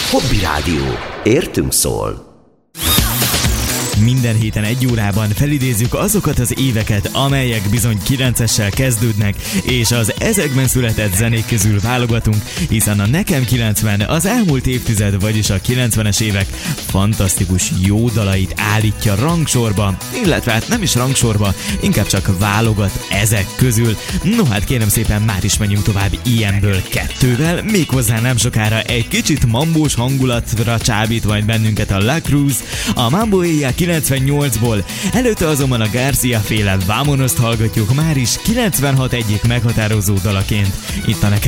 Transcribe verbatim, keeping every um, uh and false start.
Hobby Rádió. Értünk szól. Minden héten egy órában felidézzük azokat az éveket, amelyek bizony kilencessel kezdődnek, és az ezekben született zenék közül válogatunk, hiszen a Nekem kilencven az elmúlt évtized, vagyis a kilencvenes évek fantasztikus jó dalait állítja rangsorba, illetve hát nem is rangsorba, inkább csak válogat ezek közül. No hát kérem szépen, már is menjünk tovább ilyenből kettővel, méghozzá nem sokára egy kicsit mambós hangulatra csábít majd bennünket a La Cruz, a Mambo éjjel kilencvennyolcból, előtte azonban a Garcia féle Vámonoszt hallgatjuk már is kilencvenhat egyik meghatározó dalaként, itt a Nekem